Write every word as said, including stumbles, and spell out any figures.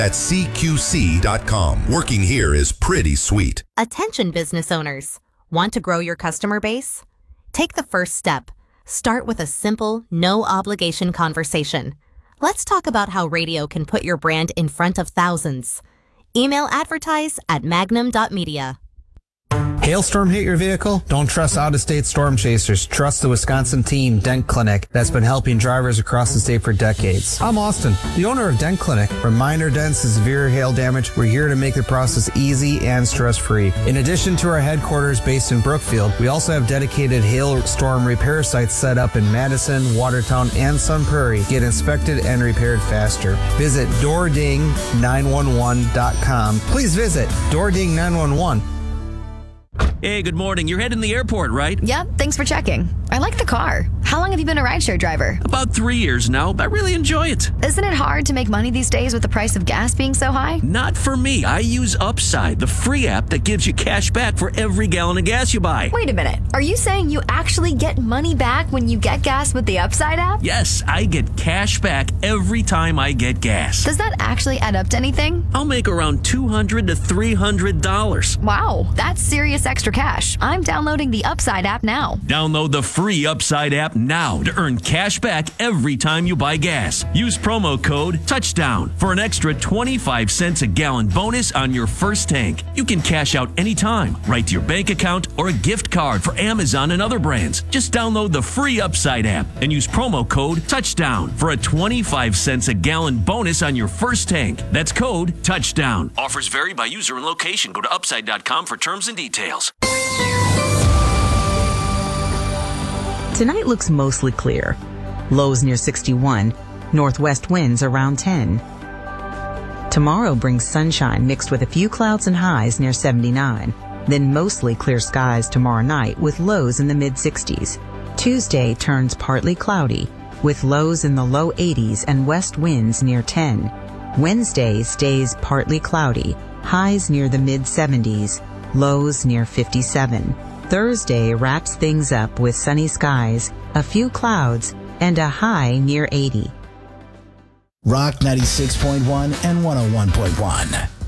at C Q C dot com. Working here is pretty sweet. Attention business owners. Want to grow your customer base? Take the first step. Start with a simple, no-obligation conversation. Let's talk about how radio can put your brand in front of thousands. Email advertise at magnum dot media. Hailstorm hit your vehicle? Don't trust out-of-state storm chasers. Trust the Wisconsin team, Dent Clinic, that's been helping drivers across the state for decades. I'm Austin, the owner of Dent Clinic. From minor dents to severe hail damage, we're here to make the process easy and stress-free. In addition to our headquarters based in Brookfield, we also have dedicated hailstorm repair sites set up in Madison, Watertown, and Sun Prairie. Get inspected and repaired faster. Visit door ding nine one one dot com. Please visit door ding nine one one. Hey, good morning. You're heading to the airport, right? Yep, thanks for checking. I like the car. How long have you been a rideshare driver? About three years now. I really enjoy it. Isn't it hard to make money these days with the price of gas being so high? Not for me. I use Upside, the free app that gives you cash back for every gallon of gas you buy. Wait a minute. Are you saying you actually get money back when you get gas with the Upside app? Yes, I get cash back every time I get gas. Does that actually add up to anything? I'll make around two hundred to three hundred dollars. Wow, that's serious extra cash. I'm downloading the Upside app now. Download the free Upside app now to earn cash back every time you buy gas. Use promo code TOUCHDOWN for an extra twenty-five cents a gallon bonus on your first tank. You can cash out anytime, right to your bank account, or a gift card for Amazon and other brands. Just download the free Upside app and use promo code TOUCHDOWN for a twenty-five cents a gallon bonus on your first tank. That's code TOUCHDOWN. Offers vary by user and location. Go to upside dot com for terms and details. Tonight looks mostly clear. Lows near sixty-one, northwest winds around ten. Tomorrow brings sunshine mixed with a few clouds and highs near seventy-nine. Then mostly clear skies tomorrow night with lows in the mid-sixties. Tuesday turns partly cloudy with lows in the low eighties and west winds near ten. Wednesday stays partly cloudy, highs near the mid-seventies, lows near fifty-seven. Thursday wraps things up with sunny skies, a few clouds, and a high near eighty. Rock ninety-six point one and one oh one point one.